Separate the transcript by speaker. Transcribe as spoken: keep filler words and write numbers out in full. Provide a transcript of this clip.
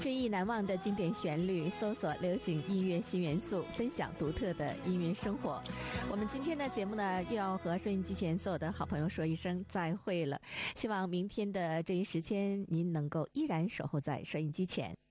Speaker 1: 追忆难忘的经典旋律，搜索流行音乐新元素，分享独特的音乐生活。我们今天的节目呢，又要和收音机前所有的好朋友说一声再会了。希望明天的这一时间，您能够依然守候在收音机前。